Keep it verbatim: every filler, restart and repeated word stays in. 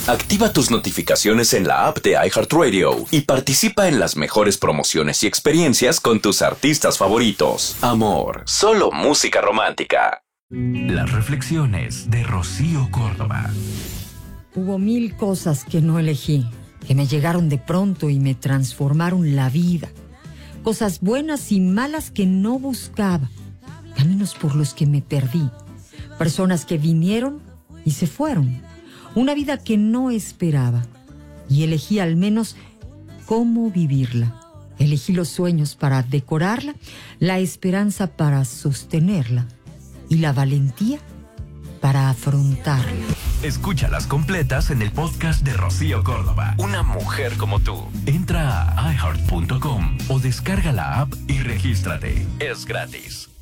Activa tus notificaciones en la app de iHeartRadio y participa en las mejores promociones y experiencias con tus artistas favoritos. Amor, solo música romántica. Las reflexiones de Rocío Córdoba. Hubo mil cosas que no elegí, que me llegaron de pronto y me transformaron la vida. Cosas buenas y malas que no buscaba. Caminos por los que me perdí. Personas que vinieron y se fueron. Una vida que no esperaba. Y elegí al menos cómo vivirla. Elegí los sueños para decorarla, la esperanza para sostenerla y la valentía para afrontarla. Escúchalas completas en el podcast de Rocío Córdoba. Una mujer como tú. Entra a i heart punto com o descarga la app y regístrate. Es gratis.